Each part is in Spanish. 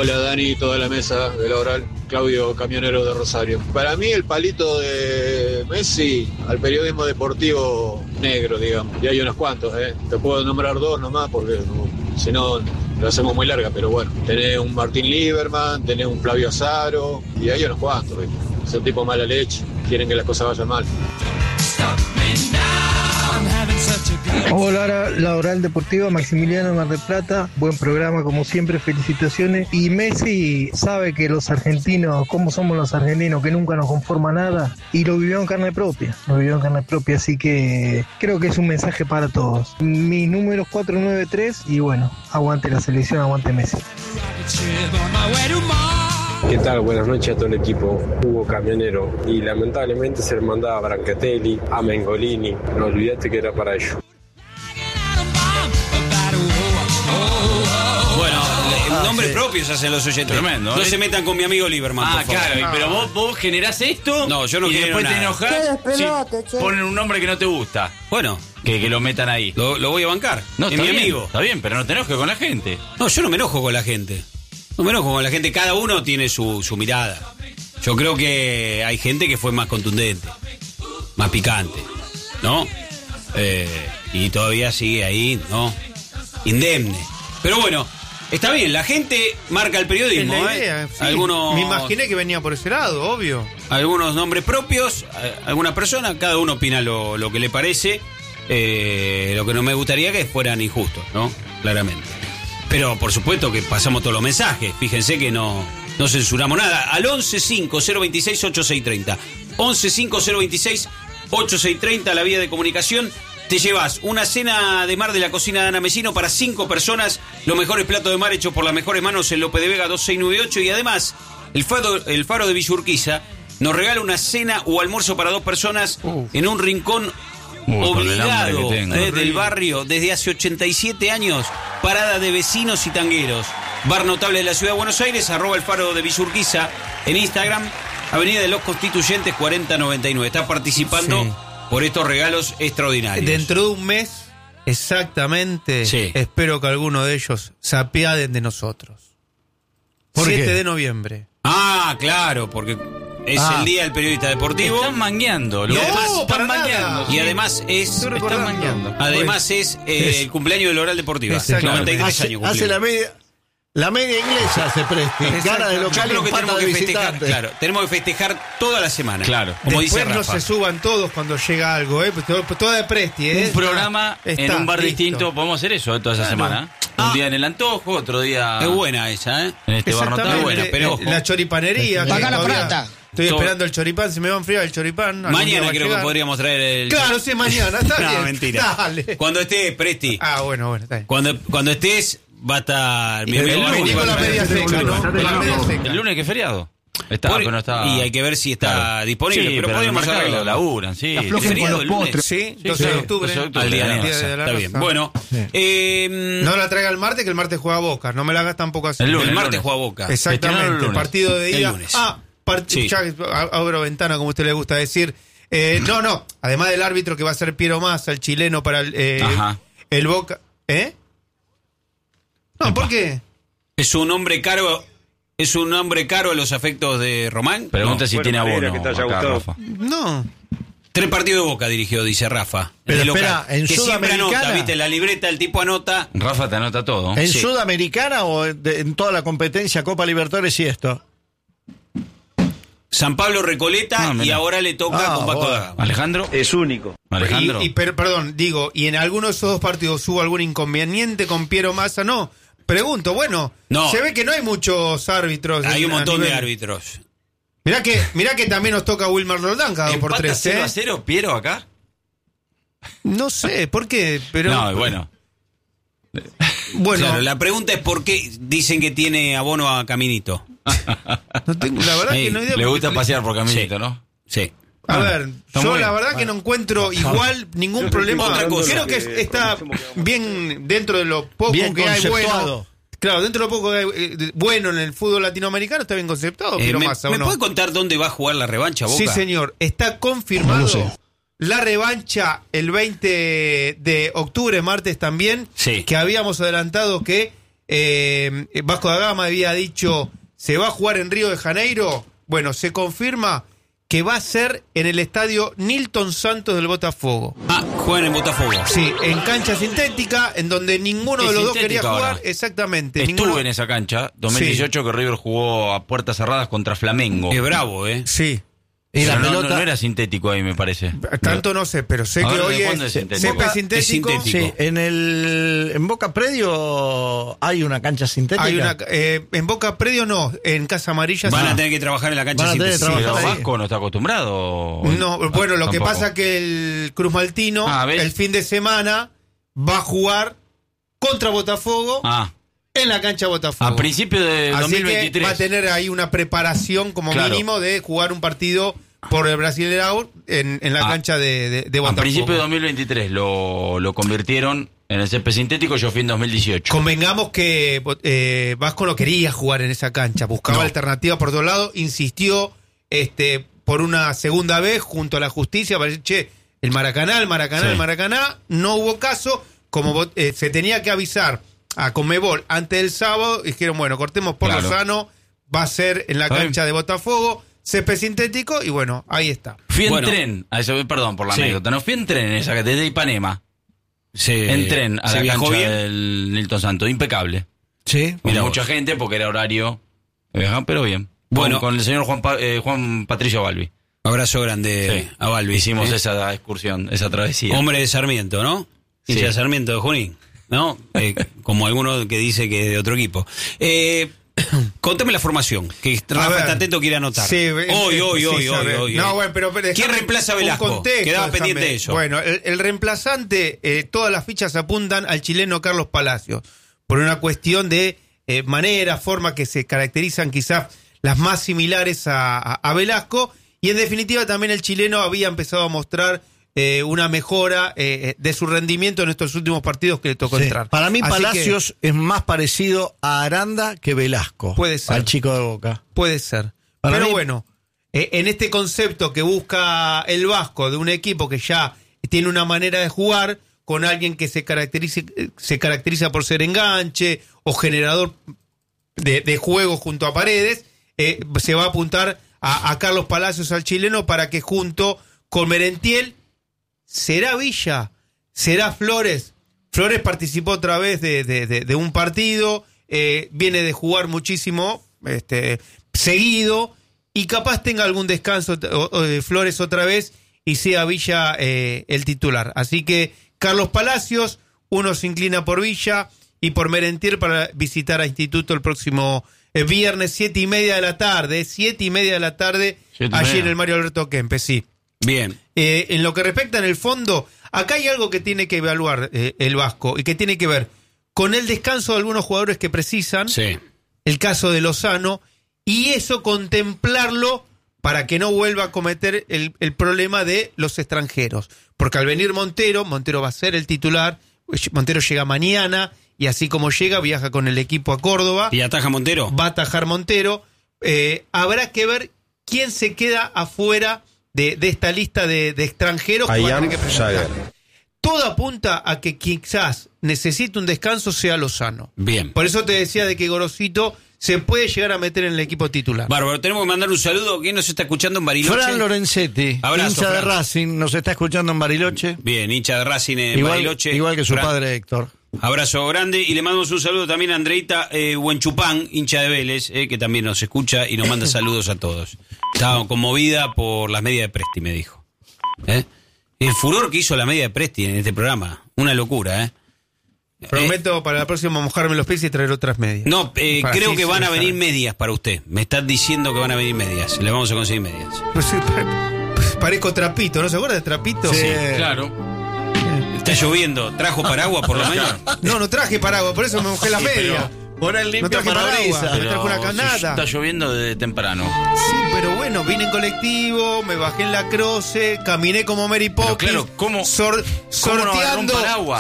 Hola Dani y toda la mesa de la Oral, Claudio Camionero de Rosario. Para mí el palito de Messi al periodismo deportivo negro, digamos, y hay unos cuantos, te puedo nombrar dos nomás porque si no lo hacemos muy larga, pero bueno, tenés un Martín Lieberman, tenés un Flavio Azaro y hay unos cuantos, ¿viste? Son tipo mala leche, quieren que las cosas vayan mal. Hola, la Oral Deportiva, Maximiliano Mar del Plata, buen programa como siempre, felicitaciones. Y Messi sabe que los argentinos, cómo somos los argentinos, que nunca nos conforma nada, y lo vivió en carne propia, así que creo que es un mensaje para todos. Mis números 493 y bueno, aguante la selección, aguante Messi. ¿Qué tal? Buenas noches a todo el equipo. Hugo Camionero. Y lamentablemente se le mandaba a Brancatelli, a Mengolini. No olvidaste que era para ellos. Bueno, nombres propios hacen los oyentes. Tremendo. No se metan con mi amigo Lieberman, por favor. Claro, pero vos generás esto. No, yo no y genero después nada. te enojás. Sí, ponen un nombre que no te gusta. Bueno, que lo metan ahí. Lo voy a bancar. No, es está mi bien, amigo. Está bien, pero no te enojes con la gente. No, yo no me enojo con la gente. No me enojo con la gente. Cada uno tiene su mirada. Yo creo que hay gente que fue más contundente, más picante, ¿no? Y todavía sigue ahí, ¿no? Indemne. Pero bueno, está bien, la gente marca el periodismo, es la idea, sí. Algunos, me imaginé que venía por ese lado, obvio. Algunos nombres propios, alguna persona, cada uno opina lo que le parece. Lo que no me gustaría que fueran injustos, ¿no? Claramente. Pero por supuesto que pasamos todos los mensajes. Fíjense que no censuramos nada. Al 1150268630. 1150268630, la vía de comunicación. Te llevas una cena de mar de la cocina de Ana Mesino para 5 personas. Los mejores platos de mar hechos por las mejores manos en López de Vega 2698. Y además, el Faro de Villa Urquiza nos regala una cena o almuerzo para 2 personas en un rincón obligado del barrio desde hace 87 años. Parada de vecinos y tangueros. Bar notable de la ciudad de Buenos Aires, @ el Faro de Villa Urquiza en Instagram, Avenida de los Constituyentes 4099. Está participando por estos regalos extraordinarios. Dentro de un mes, exactamente, espero que alguno de ellos se apiaden de nosotros. 7 de noviembre. Ah, claro, porque es el día del periodista deportivo. Están mangueando. Y además, para nada. Y además es el cumpleaños del Oral Deportiva. 93 años cumplió. Hace la media inglesa hace Presti. Gana de local y empata de visitante. Claro, tenemos que festejar toda la semana. Claro. Como después dice no Rafa. se suban todos cuando llega algo, toda de Presti, Un programa en un bar distinto. Podemos hacer eso toda esa semana. Un día en el Antojo, otro día. Es buena esa, ¿eh? En este bar notable. Buena, pero ojo. La choripanería. Paga la plata. Estoy esperando el choripán, se me va a enfriar el choripán. Mañana creo que podríamos traer el... Claro, sí, mañana, está bien. No, mentira. Dale. Cuando estés, Presti. Bueno, está bien. Cuando estés, va a estar... Mi amigo con la media seca, ¿no? Con la media seca. El lunes que es feriado. Pero no está... Y hay que ver si está disponible. Sí, pero podríamos arreglarlo. Laburan, sí. Aflojen con los postres. Sí, 12 de octubre. Al día de la Día de la Está bien. Raza. Bueno. No la traiga el martes, que el martes juega Boca. No me la hagas tampoco así. El martes juega Boca. Exactamente. El partido de ida. El lunes. Ya abro ventana, como a usted le gusta decir. No. Además del árbitro que va a ser Piero Massa, el chileno para el Boca. No, ¿por qué? Es un hombre caro. ¿Es un hombre caro a los afectos de Román? Pregunta si tiene abono. Que te haya acá, gustado. Rafa. No. 3 partidos de Boca dirigió, dice Rafa. Pero De espera, local. en que siempre Sudamericana. anota, ¿viste? La libreta, el tipo anota. Rafa te anota todo. ¿En Sudamericana o en toda la competencia Copa Libertadores y esto? San Pablo Recoleta y ahora le toca con Paco da Gama. Alejandro. Es único. Alejandro. Perdón, digo, ¿y en alguno de esos 2 partidos hubo algún inconveniente con Piero Massa? No. Pregunto, se ve que no hay muchos árbitros. Hay un montón de árbitros. Mirá que también nos toca Wilmar Roldán cada 2 por 3. ¿Empata 0-0 Piero acá? No sé, ¿por qué? Pero... No, bueno. Claro, la pregunta es por qué dicen que tiene abono a Caminito. No tengo, la verdad que no hay idea. Le gusta pasear por Caminito, ¿no? Sí. A ver, yo la verdad que no encuentro igual ningún problema. Otra cosa. Creo que está bien dentro de lo poco Bien que hay conceptuado. bueno. Claro, dentro de lo poco que hay bueno en el fútbol latinoamericano está bien conceptuado. Pero ¿Me ¿o no? puede contar dónde va a jugar la revancha, Boca? Sí, señor. Está confirmado. No lo sé. La revancha el 20 de octubre, martes también. Sí. Que habíamos adelantado que Vasco da Gama había dicho, ¿se va a jugar en Río de Janeiro? Bueno, se confirma que va a ser en el estadio Nilton Santos del Botafogo. Juegan en Botafogo. Sí, en cancha sintética, en donde ninguno de los dos quería jugar. Ahora. Exactamente. Estuve en esa cancha, 2018, que River jugó a puertas cerradas contra Flamengo. Es bravo, ¿eh? Sí. Y la pelota no era sintético ahí, me parece. Tanto no sé, pero sé que hoy es sintético. Es sintético. Sí, en Boca Predio hay una cancha sintética. Hay en Boca Predio no, en Casa Amarilla van a tener que trabajar en la cancha sintética. Pero Vasco no está acostumbrado. No, bueno, lo que pasa es que el Cruz Maltino el fin de semana va a jugar contra Botafogo. En la cancha Botafogo. A principios de 2023. Que va a tener ahí una preparación como mínimo de jugar un partido por el Brasileirão en la cancha de Botafogo. A principios de 2023 lo convirtieron en el césped sintético. Yo fui en 2018. Convengamos que Vasco no quería jugar en esa cancha. Buscaba alternativas por todos lados. Insistió por una segunda vez junto a la justicia para decir, el Maracaná. No hubo caso. Como se tenía que avisar a Conmebol antes del sábado, dijeron, bueno, cortemos por Lozano, va a ser en la cancha de Botafogo, césped sintético, y bueno, ahí está. Fui en tren, perdón por la anécdota, no fui en tren en esa, desde Ipanema, en tren a la cancha del Nilton Santos, impecable. Sí. Con mucha gente, porque era horario, pero bien. Bueno, con el señor Juan Patricio Balbi. Abrazo grande a Balbi. Hicimos esa excursión, esa travesía. Hombre de Sarmiento, ¿no? Sí. De Sarmiento de Junín. ¿No? Como alguno que dice que es de otro equipo. Contame la formación, que Rafa está atento, quiere anotar. Sí, hoy. No, bueno, pero ¿quién reemplaza a Velasco? Quedaba pendiente de eso. Bueno, el reemplazante, todas las fichas apuntan al chileno Carlos Palacios, por una cuestión de manera, forma que se caracterizan quizás las más similares a Velasco, y en definitiva también el chileno había empezado a mostrar una mejora de su rendimiento en estos últimos partidos que le tocó entrar. Para mí Palacios es más parecido a Aranda que Velasco. Puede ser. Al chico de Boca. Puede ser. Pero bueno, en este concepto que busca el Vasco de un equipo que ya tiene una manera de jugar, con alguien que se caracteriza por ser enganche o generador de juego junto a Paredes, se va a apuntar a Carlos Palacios, al chileno, para que junto con Merentiel, ¿será Villa? ¿Será Flores? Flores participó otra vez de un partido, viene de jugar muchísimo seguido, y capaz tenga algún descanso de Flores otra vez y sea Villa el titular. Así que Carlos Palacios, uno se inclina por Villa y por Merentiel para visitar a Instituto el próximo viernes, 7:30 de la tarde, 7:30 de la tarde, allí en el Mario Alberto Kempes, sí. Bien. En lo que respecta en el fondo, acá hay algo que tiene que evaluar el Vasco y que tiene que ver con el descanso de algunos jugadores que precisan, el caso de Lozano, y eso contemplarlo para que no vuelva a cometer el problema de los extranjeros. Porque al venir Montero va a ser el titular, Montero llega mañana y así como llega viaja con el equipo a Córdoba. ¿Y ataja Montero? Va a atajar Montero. Habrá que ver quién se queda afuera de esta lista de extranjeros. Todo apunta a que quizás necesite un descanso sea Lozano. Bien. Por eso te decía de que Gorosito se puede llegar a meter en el equipo titular. Bárbaro, tenemos que mandar un saludo. ¿Quién nos está escuchando en Bariloche? Fran Lorenzetti, hincha de Racing, nos está escuchando en Bariloche. Bien, hincha de Racing en Bariloche. Igual que su padre Héctor. Abrazo grande, y le mandamos un saludo también a Andreita Huenchupán, hincha de Vélez, que también nos escucha y nos manda saludos a todos. Estaba conmovida por las medias de Presti, me dijo. El furor que hizo la media de Presti en este programa, una locura, Prometo para la próxima mojarme los pies y traer otras medias. No, creo que van a venir medias para usted. Me están diciendo que van a venir medias. Le vamos a conseguir medias. Pues parezco Trapito, ¿no se acuerda de Trapito? Sí, claro. Está lloviendo. ¿Trajo paraguas por lo menos? No traje paraguas, por eso me mojé la media. Por el limpio parabrisas. Me traje una canada. Está lloviendo desde temprano. Sí, pero bueno, vine en colectivo, me bajé en la Croce, caminé como Mary Poppins. Claro, ¿cómo sorteando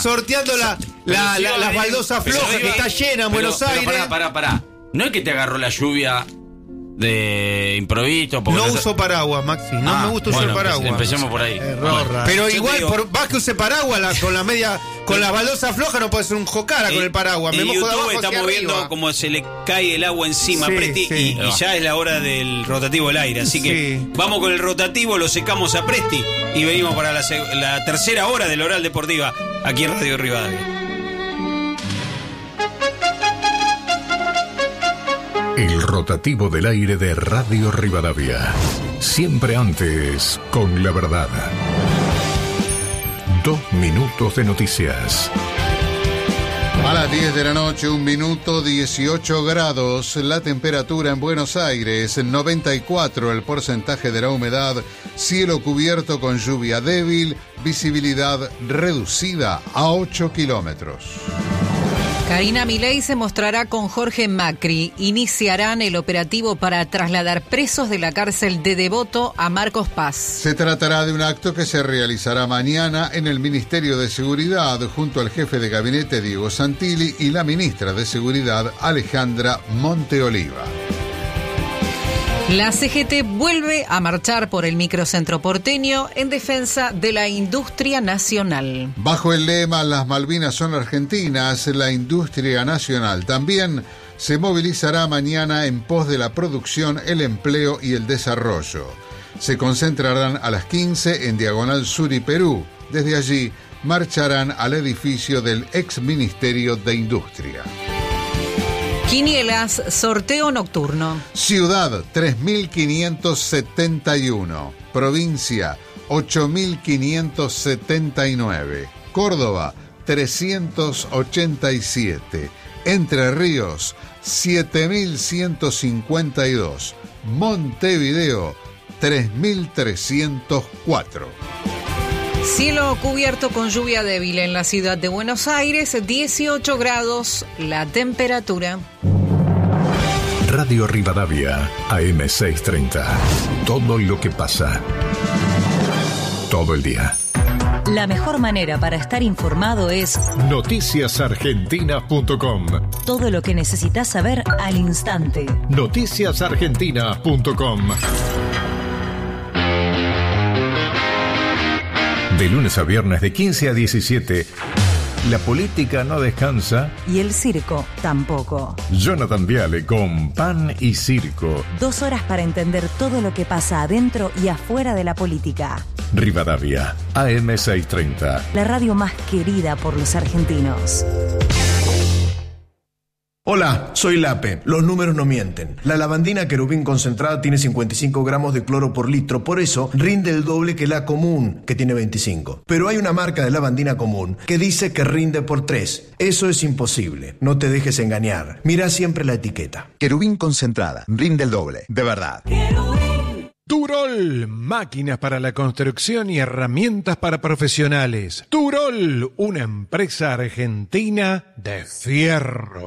las baldosas flojas que está llena en Buenos Aires. Pará. No es que te agarró la lluvia de improviso. No uso paraguas, Maxi. No me gusta usar paraguas. Empecemos por ahí. Pero igual, por más que use paraguas, con la baldosa floja no puede ser un jocara con el paraguas. Me mojo de abajo hacia estamos viendo arriba. cómo se le cae el agua encima a Presti y ya es la hora del rotativo del aire. Así que vamos con el rotativo, lo secamos a Presti y venimos para la tercera hora del Oral Deportiva aquí en Radio Rivadavia. El rotativo del aire de Radio Rivadavia. Siempre antes, con la verdad. 2 minutos de noticias. A las 10 de la noche, 1 minuto, 18 grados. La temperatura en Buenos Aires, 94 el porcentaje de la humedad. Cielo cubierto con lluvia débil. Visibilidad reducida a 8 kilómetros. Karina Milei se mostrará con Jorge Macri. Iniciarán el operativo para trasladar presos de la cárcel de Devoto a Marcos Paz. Se tratará de un acto que se realizará mañana en el Ministerio de Seguridad junto al jefe de gabinete Diego Santilli y la ministra de Seguridad Alejandra Monteoliva. La CGT vuelve a marchar por el microcentro porteño en defensa de la industria nacional. Bajo el lema "Las Malvinas son argentinas", la industria nacional también se movilizará mañana en pos de la producción, el empleo y el desarrollo. Se concentrarán a las 15 en Diagonal Sur y Perú. Desde allí marcharán al edificio del ex Ministerio de Industria. Quinielas, sorteo nocturno. Ciudad, 3.571. Provincia, 8.579. Córdoba, 387. Entre Ríos, 7.152. Montevideo, 3.304. Cielo cubierto con lluvia débil en la ciudad de Buenos Aires, 18 grados la temperatura. Radio Rivadavia, AM630. Todo lo que pasa. Todo el día. La mejor manera para estar informado es noticiasargentina.com. Todo lo que necesitas saber al instante. Noticiasargentina.com. De lunes a viernes de 15 a 17, la política no descansa. Y el circo tampoco. Jonathan Viale con Pan y Circo. 2 horas para entender todo lo que pasa adentro y afuera de la política. Rivadavia, AM630. La radio más querida por los argentinos. Hola, soy Lape. Los números no mienten. La lavandina Querubín concentrada tiene 55 gramos de cloro por litro, por eso rinde el doble que la común, que tiene 25. Pero hay una marca de lavandina común que dice que rinde por 3. Eso es imposible. No te dejes engañar. Mira siempre la etiqueta. Querubín concentrada, rinde el doble, de verdad. Turol, máquinas para la construcción y herramientas para profesionales. Turol, una empresa argentina de fierro.